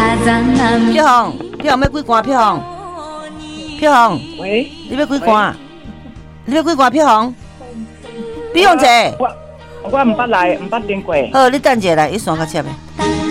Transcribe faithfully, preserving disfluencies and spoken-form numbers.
票红，票红要几罐？票红，票红， 喂， 你要几罐？你要几罐？票红，比红者。 我我唔捌来，唔捌订过。 好，你等一下来，伊线较切的。